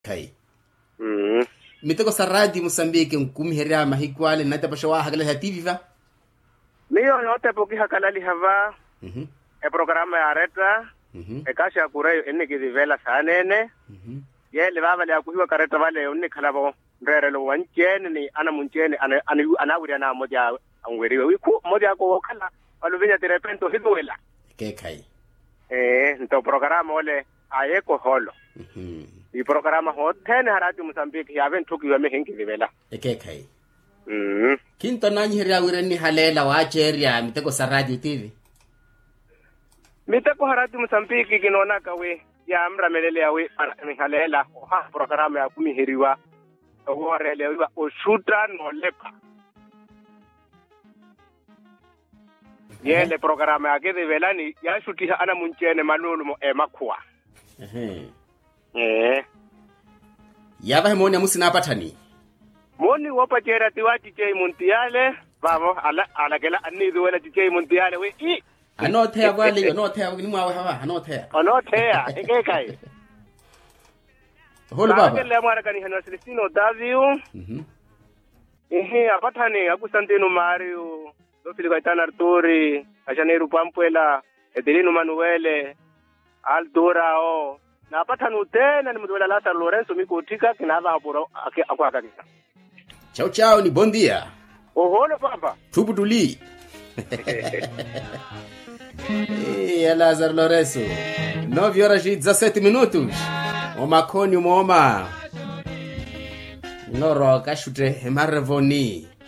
kai miteko saradi Mozambique nkumihera mahikwale nata pashawa hakala ya TV va Niyo yote poki hakalali hava e programa ya reta e kasha kureyo enne kidivela sanene yele baba le akuhiwa kareta vale unni khalabo nderelo wanchene ni ana munchene ana wuri na moja angweriwe wiku moja ko khala baluvenya de repente hiduela ke kai nto programa ole ayeko holo I programa ho tene harati Mozambique yaven tukiwa mehengi vivela ke kai kinto nanyi hera wire ni halela wa cheria miteko saradi TV miteko harati Mozambique kinona kawe ya amra melele yawe ni halela ha programa ya kumihiriwa orele wa oshuta no lepa yele programa ya ke vivela ni ya shuti ana munchene manulu mo emakwa yaba hemoni amusina pathani moni wopa chera tiwati chei muntiale babo ala kela anidu wala chei muntiale we I anothea kwali anothea ni mwa hawa anothea ekekai holo baba le mara kani hana Celestino Davio apathani akusantino Mario do Filipe Gaetano Arturi ajaneru Pampuela Edelino Manuele Aldorao na pathanu tena ni mudwela Lazaro Lorenzo mikutika kinava apuro akwakakisa chao ni bom dia oholo baba tubuduli Lazaro Lorenzo 9:17 omakoni moma noro kashute marevoni